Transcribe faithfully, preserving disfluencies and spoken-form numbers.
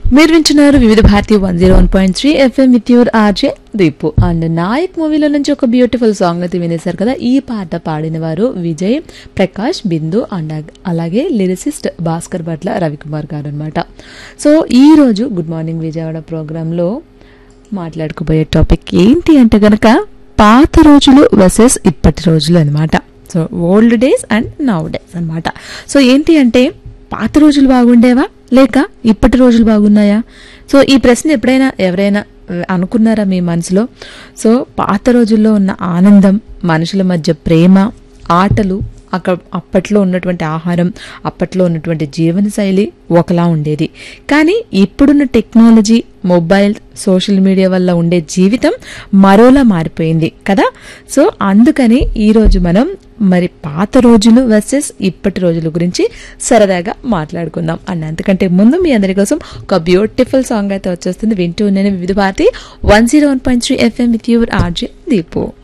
మీరు వింటున్నారు వివిధ Bharati one zero one point three FM with your RJ Deepu. And Naik మూవీలో నుంచి ఒక బ్యూటిఫుల్ సాంగ్ అయితే వినేశారు కదా. ఈ పాట పాడిన వారు విజయ్, ప్రకాష్, బిందు అండ్ అలాగే లిరిసిస్ట్ భాస్కర్ భట్ల రవికుమార్ గారు అనమాట. సో ఈ రోజు గుడ్ మార్నింగ్ విజయవాడ ప్రోగ్రాంలో మాట్లాడుకోబోయే టాపిక్ ఏంటి అంటే గనక పాత రోజులు వర్సెస్ ఇప్పటి రోజులు అనమాట. So old days and now days అనమాట. సో ఏంటి అంటే పాత రోజులు బాగుండేవా లేక ఇప్పటి రోజులు బాగున్నాయా? సో ఈ ప్రశ్న ఎప్పుడైనా ఎవరైనా అనుకున్నారా మీ మనసులో? సో పాత రోజుల్లో ఉన్న ఆనందం, మనుషుల మధ్య ప్రేమ, ఆటలు, అక్కడ అప్పట్లో ఉన్నటువంటి ఆహారం, అప్పట్లో ఉన్నటువంటి జీవనశైలి ఒకలా ఉండేది. కానీ ఇప్పుడున్న టెక్నాలజీ, మొబైల్, సోషల్ మీడియా వల్ల ఉండే జీవితం మరోలా మారిపోయింది కదా. సో అందుకని ఈరోజు మనం మరి పాత రోజులు వర్సెస్ ఇప్పటి రోజుల గురించి సరదాగా మాట్లాడుకుందాం అన్న. అంతకంటే ముందు మీ అందరి కోసం ఒక బ్యూటిఫుల్ సాంగ్ అయితే వచ్చేస్తుంది. వింటూ నేను వివిధ Bharati one zero one point three FM with your RJ Deepu.